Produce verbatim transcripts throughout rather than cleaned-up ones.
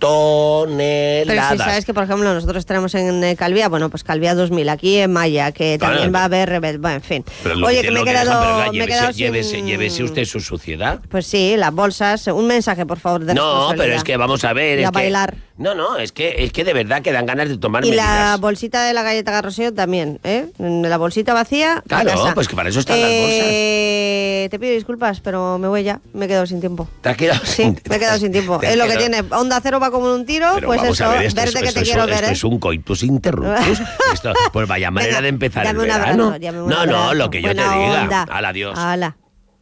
toneladas. Pero si sabes que, por ejemplo, nosotros tenemos en eh, Calvía, bueno, pues Calvía dos mil, aquí en Maya, que también Claro. va a haber, bueno, en fin. Pero Oye, que, que me he lo que dejan, quedado, pero, oiga, me he llévese, quedado llévese, sin... llévese usted su suciedad. Pues sí, las bolsas. Un mensaje, por favor, de No, responsabilidad. pero es que vamos a ver. Y es a que, bailar. No, no, es que, es que de verdad que dan ganas de tomar Y medidas. la bolsita de la galleta Garroseo también, ¿eh? La bolsita vacía. a Claro, casa. pues que para eso están eh, las bolsas. Te pido disculpas, pero me voy ya. Me he quedado sin tiempo. ¿Te has quedado Sí, sin me he quedado sin tiempo. te has Es lo que quedado- tiene. Onda Cero va como un tiro, Pero pues vamos eso, a ver, esto verte es, que esto te es- quiero esto ver, ¿eh? es un coitus interruptus. Esto, pues vaya manera Venga, de empezar llame el un verano. abrazo, llame un no, no, abrazo. lo que yo Buena te diga. onda. Al adiós. Hala.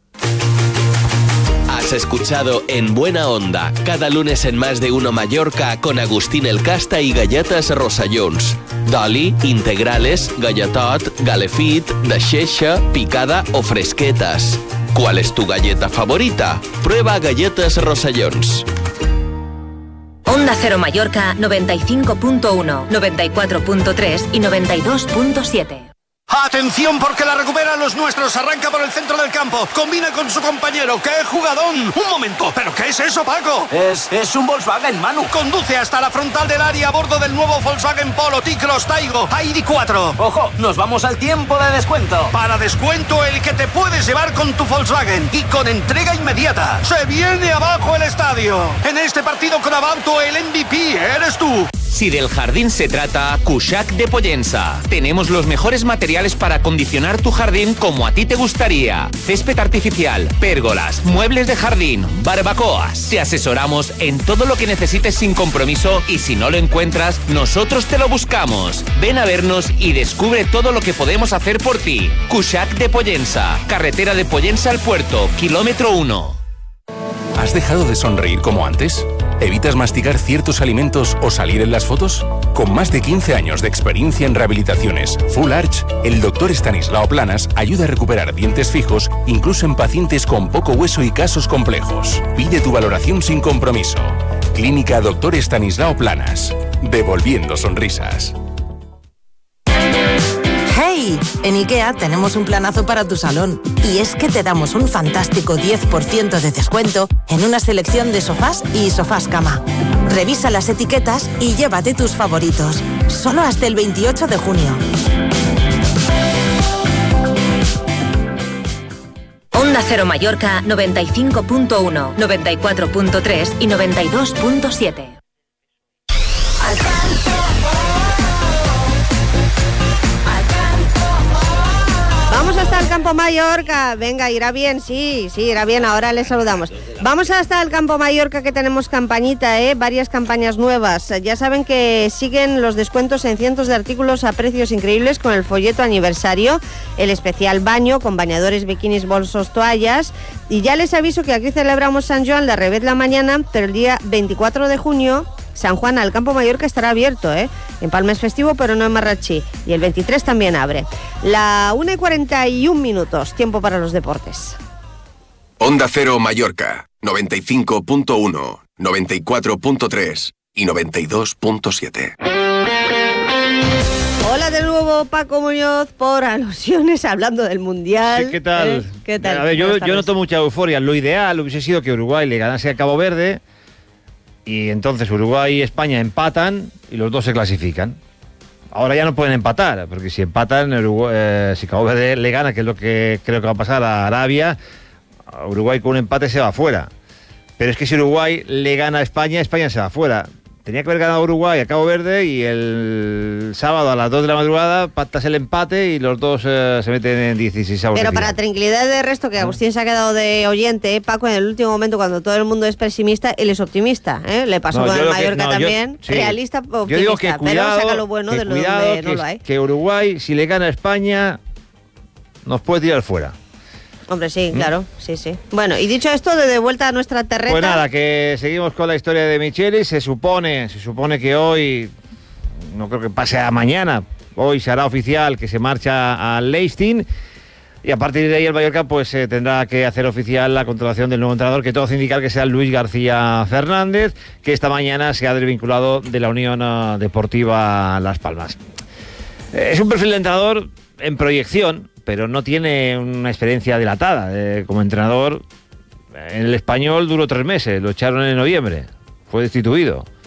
Has escuchado En Buena Onda, cada lunes en Más de Uno Mallorca con Agustín El Casta y galletas Rosallons. D'oli, integrales, galletot, galefit, de xeixa, picada o fresquetas. ¿Cuál es tu galleta favorita? Prueba galletas Rosallons. Onda Cero Mallorca noventa y cinco punto uno, noventa y cuatro punto tres y noventa y dos punto siete. Atención porque la recuperan los nuestros, arranca por el centro del campo, combina con su compañero, ¡qué jugadón! Un momento, ¿pero qué es eso, Paco? Es, es un Volkswagen, Manu. Conduce hasta la frontal del área a bordo del nuevo Volkswagen Polo T-Cross Taigo I D cuatro. Ojo, nos vamos al tiempo de descuento. Para descuento el que te puedes llevar con tu Volkswagen y con entrega inmediata. Se viene abajo el estadio. En este partido con Abauto el M V P eres tú. Si del jardín se trata, Cuixac de Pollença. Tenemos los mejores materiales para acondicionar tu jardín como a ti te gustaría. Césped artificial, pérgolas, muebles de jardín, barbacoas. Te asesoramos en todo lo que necesites sin compromiso y si no lo encuentras, nosotros te lo buscamos. Ven a vernos y descubre todo lo que podemos hacer por ti. Cuixac de Pollença, carretera de Pollença al puerto, kilómetro uno. ¿Has dejado de sonreír como antes? ¿Evitas masticar ciertos alimentos o salir en las fotos? Con más de quince años de experiencia en rehabilitaciones Full Arch, el doctor Estanislao Planas ayuda a recuperar dientes fijos incluso en pacientes con poco hueso y casos complejos. Pide tu valoración sin compromiso. Clínica Doctor Estanislao Planas. Devolviendo sonrisas. ¡Hey! En IKEA tenemos un planazo para tu salón. Y es que te damos un fantástico diez por ciento de descuento en una selección de sofás y sofás cama. Revisa las etiquetas y llévate tus favoritos. Solo hasta el veintiocho de junio. Onda Cero Mallorca noventa y cinco punto uno, noventa y cuatro punto tres y noventa y dos punto siete. Vamos hasta el Campo Mallorca. Venga, irá bien, sí, sí, irá bien. Ahora les saludamos. Vamos hasta el Campo Mallorca, que tenemos campañita, ¿eh? Varias campañas nuevas. Ya saben que siguen los descuentos en cientos de artículos a precios increíbles con el folleto aniversario, el especial baño con bañadores, bikinis, bolsos, toallas. Y ya les aviso que aquí celebramos San Joan de Revet la mañana, pero el día veinticuatro de junio... San Juan al Campo Mallorca estará abierto, ¿eh? En Palma es festivo, pero no en Marratxí. Y el veintitrés también abre. La una y cuarenta y un minutos, tiempo para los deportes. Onda Cero Mallorca, noventa y cinco punto uno, noventa y cuatro punto tres y noventa y dos punto siete. Hola de nuevo, Paco Muñoz, por alusiones, hablando del Mundial. Sí, ¿qué tal? ¿Eh? ¿Qué tal? A ver, yo, Buenas yo tardes. noto mucha euforia. Lo ideal hubiese sido que Uruguay le ganase a Cabo Verde y entonces Uruguay y España empatan y los dos se clasifican. Ahora ya no pueden empatar, porque si empatan, Uruguay, eh, si Cabo Verde le gana, que es lo que creo que va a pasar a Arabia, a Uruguay con un empate se va fuera. Pero es que si Uruguay le gana a España, España se va fuera. Tenía que haber ganado Uruguay a Cabo Verde y el sábado a las dos de la madrugada pactas el empate y los dos eh, se meten en dieciséis avos. Pero para tranquilidad de resto, que Agustín se ha quedado de oyente, ¿eh? Paco, en el último momento, cuando todo el mundo es pesimista, él es optimista, ¿eh? Le pasó No, con yo el lo que- Mallorca no, yo- también, sí. realista, optimista, Yo digo que cuidado, pero saca lo bueno que de lo cuidado, donde que, no lo hay. que Uruguay, si le gana a España, nos puede tirar fuera. Hombre, sí, claro, sí, sí. Bueno, y dicho esto, de, de vuelta a nuestra terreta... Pues nada, que seguimos con la historia de Micheli. Se supone, se supone que hoy, no creo que pase a mañana, hoy se hará oficial que se marcha al Leistin. Y a partir de ahí el Mallorca pues eh, tendrá que hacer oficial la contratación del nuevo entrenador, que todo hace indicar que sea Luis García Fernández, que esta mañana se ha desvinculado de la Unión uh, Deportiva Las Palmas. Eh, es un perfil de entrenador en proyección, pero no tiene una experiencia dilatada. Eh, como entrenador, en el Español duró tres meses, lo echaron en noviembre, fue destituido.